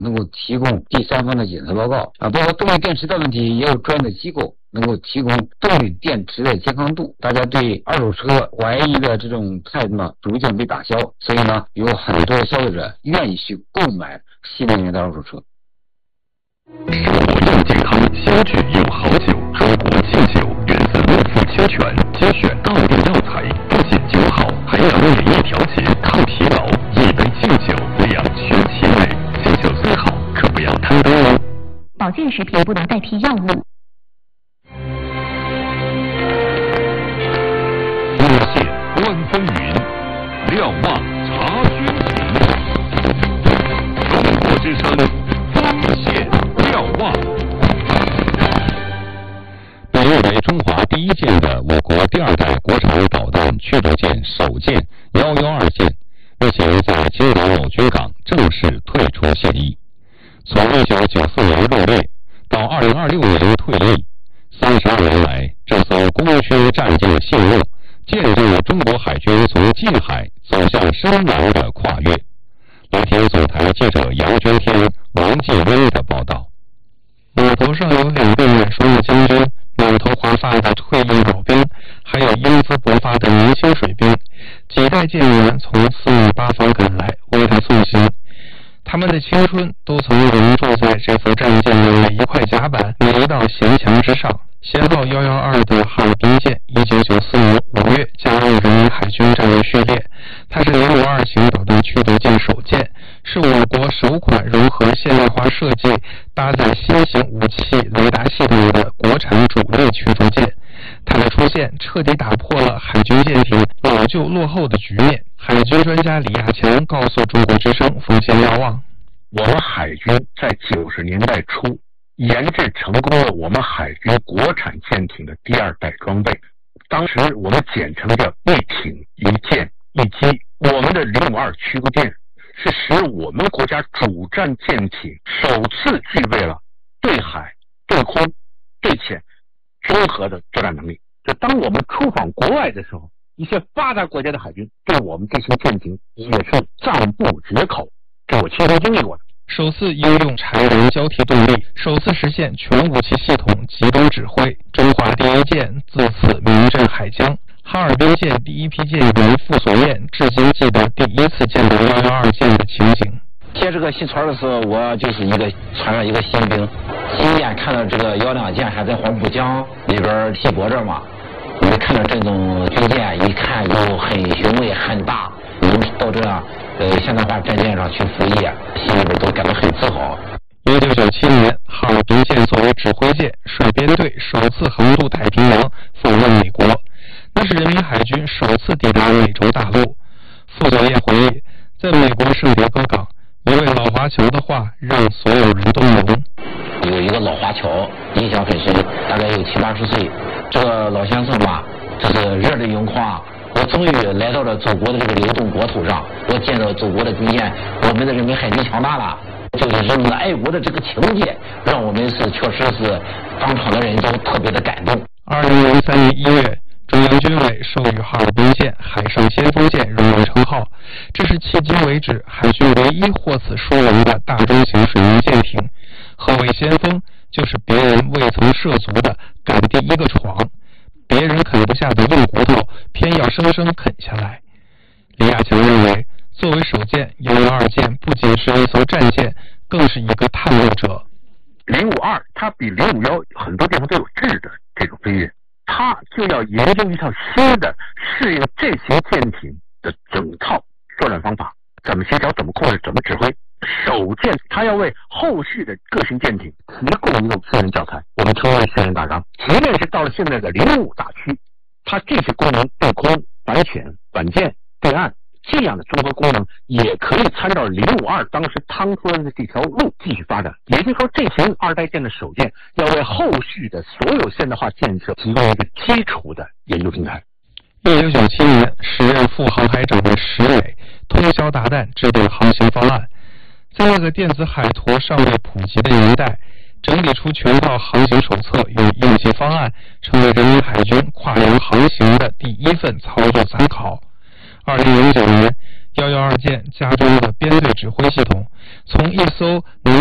能够提供第三方的检测报告包括动力电池的问题，也有专业的机构能够提供动力电池的健康度。大家对二手车怀疑的这种态度呢，逐渐被打消，所以呢，有很多消费者愿意去购买新能源的二手车。 生活又健康，相聚又好酒。中国庆酒源自六富清泉，精选道地药材，不仅酒好，还养免疫调节，抗疲劳。一杯敬酒，两全其美。敬酒虽好，可不要贪多哦。 保健食品不能代替药物。 热线观风云，瞭望察军情。中国之声，风线瞭望。被誉为中华第一舰的我国第二代国产导弹驱逐舰首舰112舰，日前在金陵某军港正式退出现役。从1994年入列到2026年退役，32年来，这艘功勋战舰的信用，见证了中国海军从近海走向深蓝的跨越。来听总台记者杨娟天、王继威的报道。码头上有两队远双的将军，满头华发的退役老兵，还有英姿勃发的年轻水兵。几代舰员从四面八方赶来为他送行，他们的青春都曾熔铸在这艘战舰的每一块甲板、每一道舷墙之上。舷号112的哈尔滨舰1994年5月加入人民海军战略序列，它是052型导弹驱逐舰首舰，是我国首款融合现代化设计、搭载新型武器雷达系统的国产主力驱逐舰。它的出现彻底打破了海军舰艇老旧落后的局面。海军专家李亚强告诉中国之声风险瞭望， 我们海军在90年代初研制成功了我们海军国产舰艇的第二代装备，当时我们简称叫一艇一舰一机。我们的052驱逐舰是使我们国家主战舰艇首次具备了对海、对空、对潜综合的作战能力。就当我们出访国外的时候，一些发达国家的海军对我们这些舰艇也是赞不绝口，这我亲身经历过的。 首次应用柴燃交替动力，首次实现全武器系统集中指挥，中华第一舰自此名震海疆。哈尔滨舰第一批舰员傅所燕至今记得第一次见到112舰的情景。 接这个戏船的时候，我就是船上一个新兵，亲眼看到这个102舰还在黄浦江里边替泊着嘛。我们看到这种军舰，一看就很雄伟很大，能到这样现代化战舰上去服役，心里边都感到很自豪。 1997年，哈尔滨舰作为指挥舰，率编队首次横渡太平洋，访问美国。那是人民海军首次抵达美洲大陆。傅所燕回忆，在美国圣迭戈港，一位老华侨的话让所有人都聋。 有一个老华侨印象很深，大概有70-80岁。这个老先生吧，这是热泪盈眶。我终于来到了祖国的这个流动国土上，我见到祖国的军舰，我们的人民海军强大了。就是人民爱国的这个情节，让我们确实是当场的人都特别的感动。 2003年1月，中央军委授予哈尔滨舰海上先锋舰荣誉称号，这是迄今为止海军唯一获此殊荣的大中型水面舰艇。何谓先锋？就是别人未曾涉足的赶第一个闯，别人啃不下的硬骨头，偏要生生啃下来。李亚强认为，作为首舰112舰不仅是一艘战舰，更是一个探路者。 052它比051很多地方都有质的这种飞跃，它就要研究一套新的适应这些舰艇的整套作战方法，怎么协调，怎么控制，怎么指挥。首舰它要为后续的各型舰艇提供一个训练教材，我们称为训练大纲。即便是到了现在的055大驱，它这些功能对空、反潜、反舰、对岸这样的综合功能，也可以参照052当时趟出来的这条路继续发展。也就是说，这型二代舰的首舰要为后续的所有现代化建设提供一个基础的研究平台。 1997年，时任副航海长的石磊通宵达旦制定航行方案，在那个电子海图尚未普及的年代，整理出全套航行手册与应急方案，成为人民海军跨洋航行的第一份操作参考。2009年， 112舰加装了编队指挥系统，从一艘